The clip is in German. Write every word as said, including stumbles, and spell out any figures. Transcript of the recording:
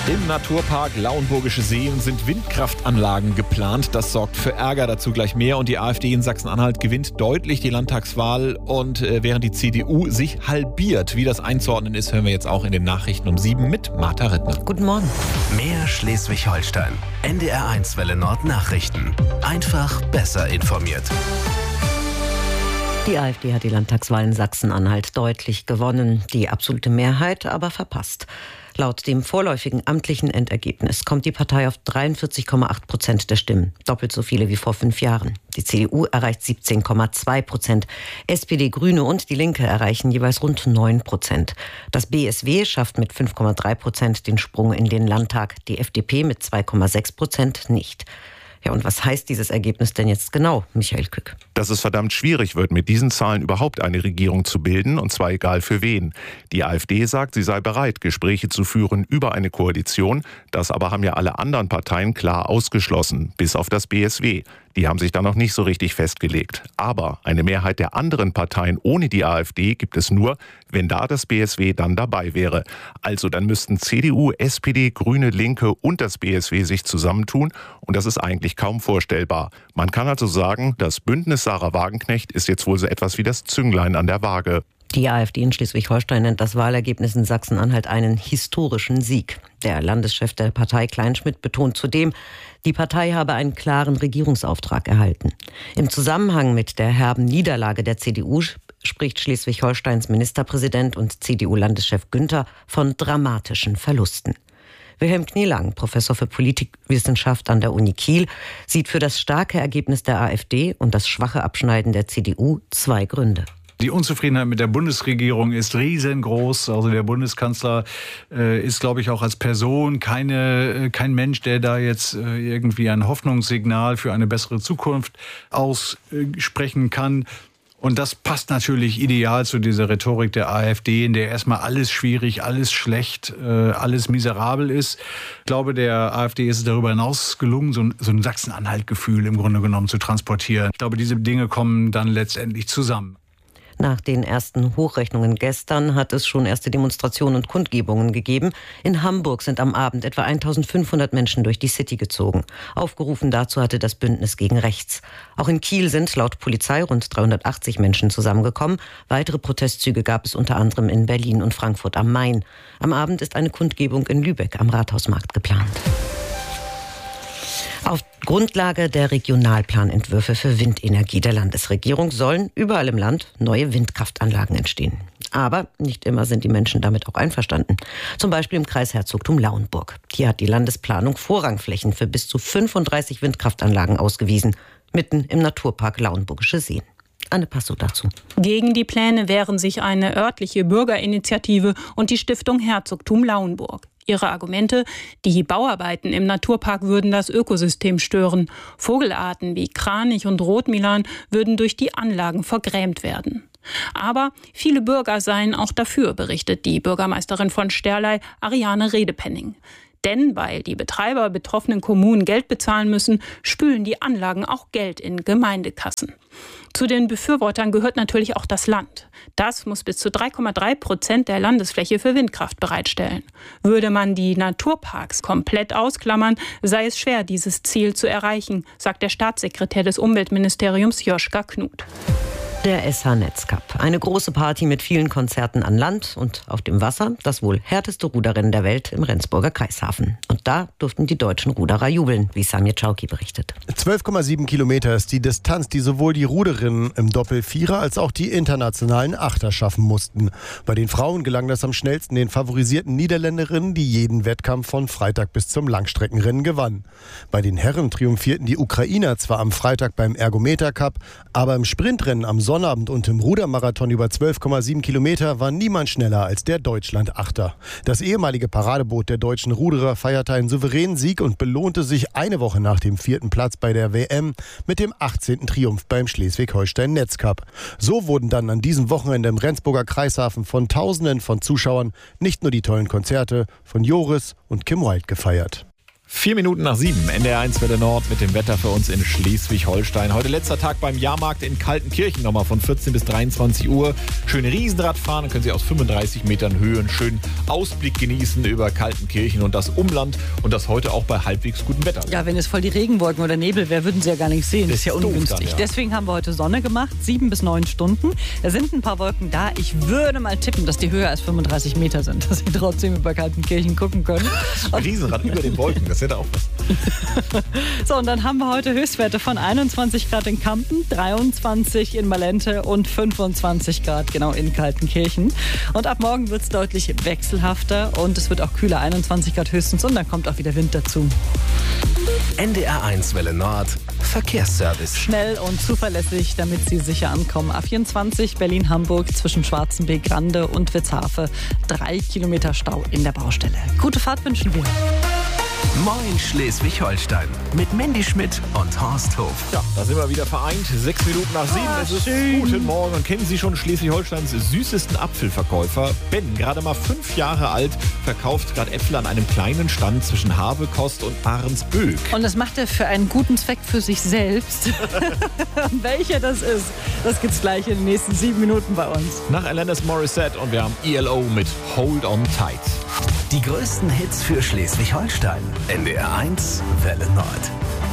Im Naturpark Lauenburgische Seen sind Windkraftanlagen geplant. Das sorgt für Ärger, dazu gleich mehr. Und die AfD in Sachsen-Anhalt gewinnt deutlich die Landtagswahl. Und äh, während die C D U sich halbiert, wie das einzuordnen ist, hören wir jetzt auch in den Nachrichten um sieben mit Martha Rittner. Guten Morgen. Mehr Schleswig-Holstein. N D R eins Welle Nord Nachrichten. Einfach besser informiert. Die AfD hat die Landtagswahl in Sachsen-Anhalt deutlich gewonnen, die absolute Mehrheit aber verpasst. Laut dem vorläufigen amtlichen Endergebnis kommt die Partei auf dreiundvierzig Komma acht Prozent der Stimmen, doppelt so viele wie vor fünf Jahren. Die C D U erreicht siebzehn Komma zwei Prozent. S P D, Grüne und die Linke erreichen jeweils rund neun Prozent. Das B S W schafft mit fünf Komma drei Prozent den Sprung in den Landtag, die F D P mit zwei Komma sechs Prozent nicht. Ja, und was heißt dieses Ergebnis denn jetzt genau, Michael Kück? Dass es verdammt schwierig wird, mit diesen Zahlen überhaupt eine Regierung zu bilden, und zwar egal für wen. Die AfD sagt, sie sei bereit, Gespräche zu führen über eine Koalition. Das aber haben ja alle anderen Parteien klar ausgeschlossen, bis auf das B S W. Die haben sich da noch nicht so richtig festgelegt. Aber eine Mehrheit der anderen Parteien ohne die AfD gibt es nur, wenn da das B S W dann dabei wäre. Also dann müssten C D U, S P D, Grüne, Linke und das B S W sich zusammentun. Und das ist eigentlich kaum vorstellbar. Man kann also sagen, das Bündnis Sarah Wagenknecht ist jetzt wohl so etwas wie das Zünglein an der Waage. Die AfD in Schleswig-Holstein nennt das Wahlergebnis in Sachsen-Anhalt einen historischen Sieg. Der Landeschef der Partei Kleinschmidt betont zudem, die Partei habe einen klaren Regierungsauftrag erhalten. Im Zusammenhang mit der herben Niederlage der C D U spricht Schleswig-Holsteins Ministerpräsident und C D U-Landeschef Günther von dramatischen Verlusten. Wilhelm Knielang, Professor für Politikwissenschaft an der Uni Kiel, sieht für das starke Ergebnis der AfD und das schwache Abschneiden der C D U zwei Gründe. Die Unzufriedenheit mit der Bundesregierung ist riesengroß. Also der Bundeskanzler äh, ist, glaube ich, auch als Person keine, äh, kein Mensch, der da jetzt äh, irgendwie ein Hoffnungssignal für eine bessere Zukunft aussprechen kann. Und das passt natürlich ideal zu dieser Rhetorik der AfD, in der erstmal alles schwierig, alles schlecht, äh, alles miserabel ist. Ich glaube, der AfD ist es darüber hinaus gelungen, so ein, so ein Sachsen-Anhalt-Gefühl im Grunde genommen zu transportieren. Ich glaube, diese Dinge kommen dann letztendlich zusammen. Nach den ersten Hochrechnungen gestern hat es schon erste Demonstrationen und Kundgebungen gegeben. In Hamburg sind am Abend etwa eintausendfünfhundert Menschen durch die City gezogen. Aufgerufen dazu hatte das Bündnis gegen Rechts. Auch in Kiel sind laut Polizei rund dreihundertachtzig Menschen zusammengekommen. Weitere Protestzüge gab es unter anderem in Berlin und Frankfurt am Main. Am Abend ist eine Kundgebung in Lübeck am Rathausmarkt geplant. Auf Grundlage der Regionalplanentwürfe für Windenergie der Landesregierung sollen überall im Land neue Windkraftanlagen entstehen. Aber nicht immer sind die Menschen damit auch einverstanden. Zum Beispiel im Kreisherzogtum Lauenburg. Hier hat die Landesplanung Vorrangflächen für bis zu fünfunddreißig Windkraftanlagen ausgewiesen, mitten im Naturpark Lauenburgische Seen. Anne Passow dazu. Gegen die Pläne wehren sich eine örtliche Bürgerinitiative und die Stiftung Herzogtum Lauenburg. Ihre Argumente: Die Bauarbeiten im Naturpark würden das Ökosystem stören. Vogelarten wie Kranich und Rotmilan würden durch die Anlagen vergrämt werden. Aber viele Bürger seien auch dafür, berichtet die Bürgermeisterin von Sterlei, Ariane Redepenning. Denn weil die Betreiber betroffenen Kommunen Geld bezahlen müssen, spülen die Anlagen auch Geld in Gemeindekassen. Zu den Befürwortern gehört natürlich auch das Land. Das muss bis zu drei Komma drei Prozent der Landesfläche für Windkraft bereitstellen. Würde man die Naturparks komplett ausklammern, sei es schwer, dieses Ziel zu erreichen, sagt der Staatssekretär des Umweltministeriums Joschka Knut. Der S H-Netzcup. Eine große Party mit vielen Konzerten an Land und auf dem Wasser. Das wohl härteste Ruderrennen der Welt im Rendsburger Kreishafen. Und da durften die deutschen Ruderer jubeln, wie Samir Chauki berichtet. zwölf Komma sieben Kilometer ist die Distanz, die sowohl die Ruderinnen im Doppelvierer als auch die internationalen Achter schaffen mussten. Bei den Frauen gelang das am schnellsten den favorisierten Niederländerinnen, die jeden Wettkampf von Freitag bis zum Langstreckenrennen gewannen. Bei den Herren triumphierten die Ukrainer zwar am Freitag beim Ergometer Cup, aber im Sprintrennen am Sonnabend und im Rudermarathon über zwölf Komma sieben Kilometer war niemand schneller als der Deutschland-Achter. Das ehemalige Paradeboot der deutschen Ruderer feierte einen souveränen Sieg und belohnte sich eine Woche nach dem vierten Platz bei der W M mit dem achtzehnten Triumph beim Schleswig-Holstein-Netzcup. So wurden dann an diesem Wochenende im Rendsburger Kreishafen von Tausenden von Zuschauern nicht nur die tollen Konzerte von Joris und Kim Wilde gefeiert. Vier Minuten nach sieben, N D R eins Welle Nord mit dem Wetter für uns in Schleswig-Holstein. Heute letzter Tag beim Jahrmarkt in Kaltenkirchen, nochmal von vierzehn bis dreiundzwanzig Uhr. Schön Riesenrad fahren, dann können Sie aus fünfunddreißig Metern Höhe einen schönen Ausblick genießen über Kaltenkirchen und das Umland und das heute auch bei halbwegs gutem Wetter. Ja, wenn es voll die Regenwolken oder Nebel wäre, würden Sie ja gar nicht sehen. Das ist ja ungünstig. Dann, ja. Deswegen haben wir heute Sonne gemacht, sieben bis neun Stunden. Da sind ein paar Wolken da. Ich würde mal tippen, dass die höher als fünfunddreißig Meter sind, dass Sie trotzdem über Kaltenkirchen gucken können. Ein Riesenrad über den Wolken, das hätte auch was. So, und dann haben wir heute Höchstwerte von einundzwanzig Grad in Kampen, dreiundzwanzig in Malente und fünfundzwanzig Grad genau in Kaltenkirchen. Und ab morgen wird es deutlich wechselhafter und es wird auch kühler, einundzwanzig Grad höchstens, und dann kommt auch wieder Wind dazu. N D R eins Welle Nord, Verkehrsservice. Schnell und zuverlässig, damit Sie sicher ankommen. A vierundzwanzig Berlin-Hamburg zwischen Schwarzenbeek, Grande und Witzhafe. Drei Kilometer Stau in der Baustelle. Gute Fahrt wünschen wir. Moin Schleswig-Holstein mit Mandy Schmidt und Horst Hof. Ja, da sind wir wieder vereint. Sechs Minuten nach sieben. Ah, es ist schön. Guten Morgen. Und kennen Sie schon Schleswig-Holsteins süßesten Apfelverkäufer? Ben, gerade mal fünf Jahre alt, verkauft gerade Äpfel an einem kleinen Stand zwischen Habekost und Ahrensböck. Und das macht er für einen guten Zweck für sich selbst. Welcher das ist, das gibt's gleich in den nächsten sieben Minuten bei uns. Nach Alanis Morissette und wir haben E L O mit Hold On Tight. Die größten Hits für Schleswig-Holstein. N D R eins Welle Nord.